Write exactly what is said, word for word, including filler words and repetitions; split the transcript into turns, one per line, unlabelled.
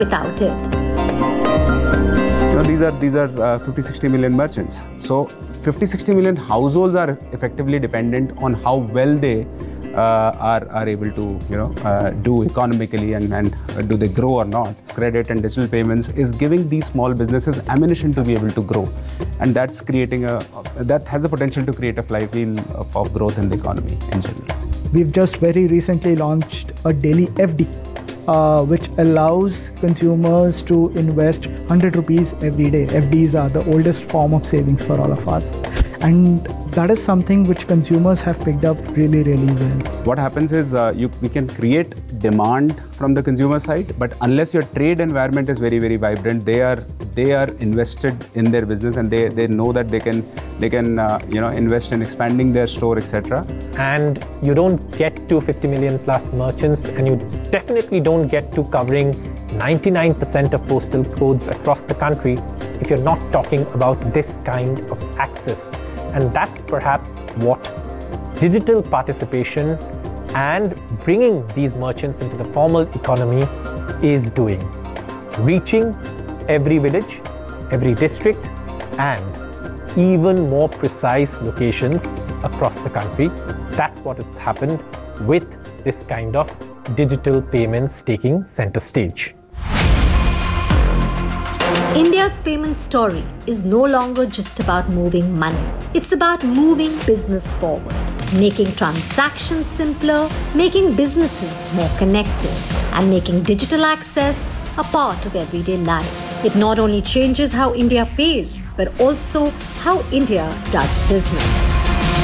without it.
You know, these are these are uh, fifty, sixty million merchants. So fifty, sixty million households are effectively dependent on how well they uh, are are able to you know uh, do economically, and and do they grow or not. Credit and digital payments is giving these small businesses ammunition to be able to grow, and that's creating a that has the potential to create a flywheel of, of growth in the economy in general.
We've just very recently launched a daily F D. Uh, which allows consumers to invest one hundred rupees every day. F Ds are the oldest form of savings for all of us. And that is something which consumers have picked up really, really well.
What happens is uh, you, we can create demand from the consumer side, but unless your trade environment is very, very vibrant, they are they are invested in their business, and they, they know that they can they can uh, you know invest in expanding their store, et cetera.
And you don't get to fifty million plus merchants, and you definitely don't get to covering ninety-nine percent of postal codes across the country if you're not talking about this kind of access. And that's perhaps what digital participation and bringing these merchants into the formal economy is doing. Reaching every village, every district, and even more precise locations across the country. That's what has happened with this kind of digital payments taking center stage.
India's payment story is no longer just about moving money. It's about moving business forward, making transactions simpler, making businesses more connected, and making digital access a part of everyday life. It not only changes how India pays, but also how India does business.